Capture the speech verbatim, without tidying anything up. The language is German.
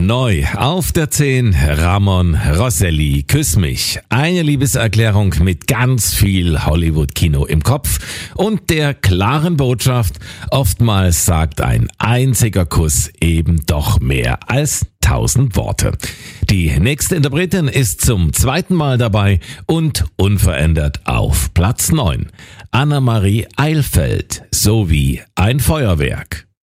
Neu auf der zehn Ramon Rosselli, Küss mich. Eine Liebeserklärung mit ganz viel Hollywood-Kino im Kopf und der klaren Botschaft, oftmals sagt ein einziger Kuss eben doch mehr als tausend Worte. Die nächste Interpretin ist zum zweiten Mal dabei und unverändert auf Platz neun. Annemarie Eilfeld, so wie ein Feuerwerk.